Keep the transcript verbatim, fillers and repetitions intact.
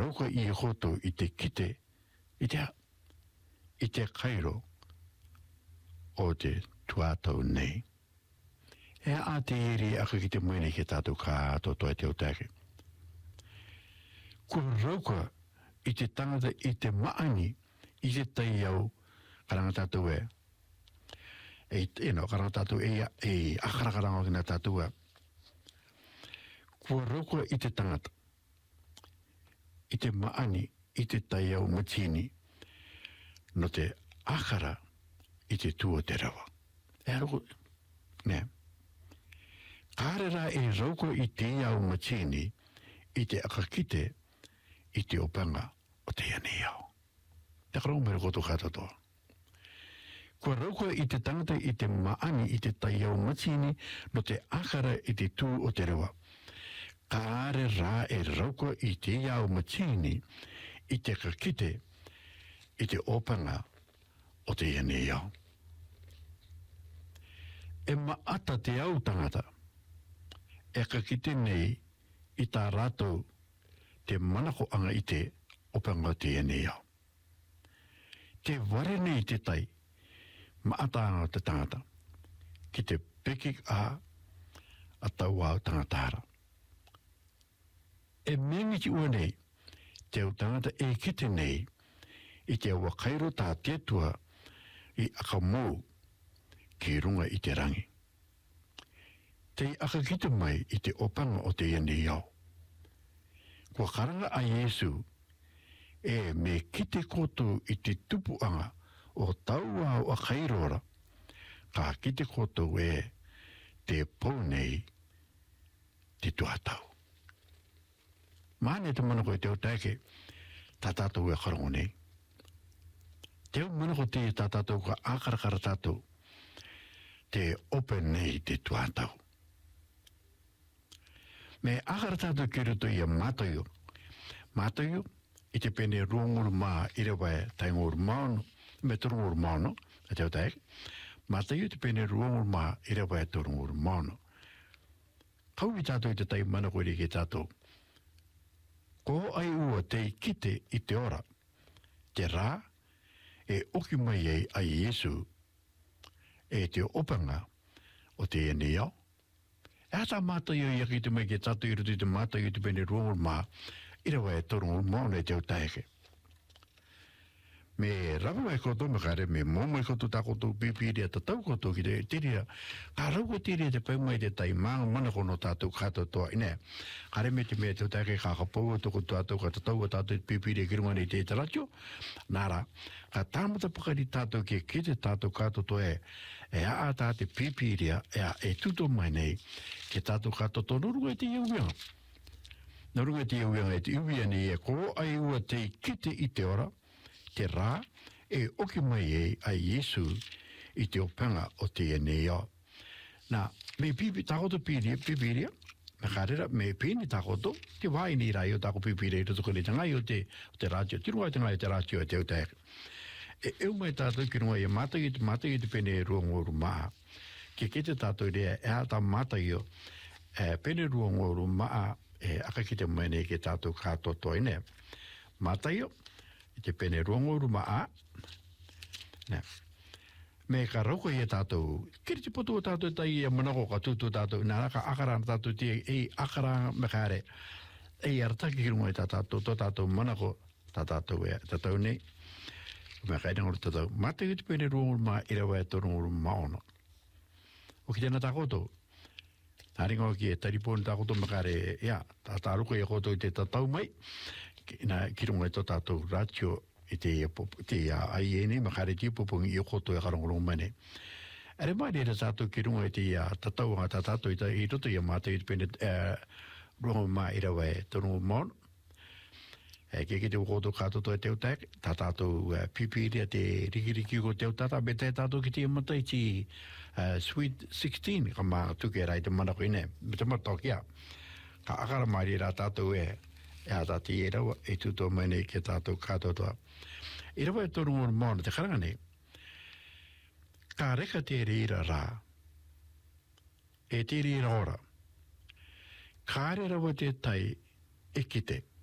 rauka i hoto i te kite, i te, i te kairo o te tuatau nei. E a te iri aka ki te mwene ke tātou ka ato toa te otake. Kua rauka i te tangata i te maani i te tai au karanga tātou e. E, you know, karanga tātou e, e akarakaranga o kina tātou e. Kua rauka i te tangata i te maani i te tai au matini no te akara i te tua te rawa. E rauka, ne. Kārera e rauko i te au matini i te akakite i te opanga o te ane au. Te karau mera koto katotoa. Kua rauko i te tangata i te maani i te tai au matini no te akara i te tū o te rawa. Kārera e rauko i te au matini i te akakite i te opanga o te ane au. E maata te au tangata e ka kite nei i tā rātou te manako anga i te opanga te ene au. Te ware nei te tai maata anga te tangata ki te peki a a tau au tangatara. E mengi ki ua nei te au tangata e kite nei i te wakairo tā tetua i akamou ki runga i te rangi. Te akakita mai i te opanga o te ene iau. Kua karanga a Yesu e me kite koto i te tupuanga o taua o a kairora ka kite koto e te pou nei te tuatau. Mane te manako i te o taike tā tātou e karongo nei. Te o manako te tā tātou ka akarakara tātou te open nei te tuatau. Me akara tātou ki roto i a mātaio. Mātaio, i te pene ruanguru mā i rewa e tainguru maono, me turunguru maono, a te o taek. Mātaio, te pene ruanguru mā i rewa e turunguru maono. Kau i tātou i te tai manako i ke tātou. Ko ai ua te kite i te ora. Te rā, e oki mai ei a Yesu, e te opanga o te ene iau. E ata mātai i aki te mai ke tatu i rutu i te mātai i te pene ruangul mā, i rawa e torungul mauna e te au taeke. Me rawa e koto me kare, me mōma e koto tā koto pipiri a tatau koto ki te tiria. Ka rauko tiria te paumai te tai mānga mana kono tātou kato toa ine. Kare me te mea te au taeke ka kapau a toko tātou ka tatau a tātou pipiri e kirunga ni te taratio. Nara, ka tāmata pakari tātou ki ki te tātou kato toa e, e a a tā te pipiri a e a e tuto mai nei ki tātou kato toa nurunga e te iuwianga. Nurunga e te iuwianga e te iuwianga ni e ko ai ua te kite i te ora, te rā, e oki mai e a Yesu i te opanga o te ene ia. Nā, me pipi, tākoto piria, pipiria, me karera, me pēni tākoto, te wāi ni rai o tāko pipiria i roto kone te ngai o te, o te rātio, tirunga i te ngai o te rātio e te utaeke. E eu mai tātou ki runga i a mātai i te mātai i te pene ruangoru maa. Ke ke te tātou rea, e a tā mātai o, e pene ruangoru maa, e aka ki te mene ke tātou kātoto ine. Mātai o, i te pene ruangoru maa, ne. Me ka rauka i a tātou, kiri te potu o tātou tai i a manako ka tūtu tātou, nā raka akarana tātou tia, e akarana me kāre, e arataki ki runga i tā tātou, tō tātou manako, tā tātou e, tātou nei, me ka irangoru tātou, mata i te pene ruangoru maa, i rawa e torungoru maono. O ki tēnā tā koto, tā ringa o ki e taripōni tā koto me kāre, ia, tā tā ruka i a koto i te tātou mai, na kirunga i tō tātou rātio i te ai ene, ma kare ti popongi i koto e karongorong mane. Ere mai rera tātou kirunga i te tatau a tā tātou i ta i roto i a mātou i te pene runga mā i rawa e torongo maon. E ke ke te koto kātoto e teo tak, tā tātou pipiri a te rikiriki ko teo tata, me te tātou ki te amata i ti Sweet sixteen, ka mā tuke rai te manako ine, me te matokia. Ka akara mai rera tātou e, e a tāti e rawa, e tūtō mai nei ke tātou kātotoa. I rawa e torongo maona, te karanga nei, ka reka te reira rā, e te reira ora, ka re rawa te tai e kite,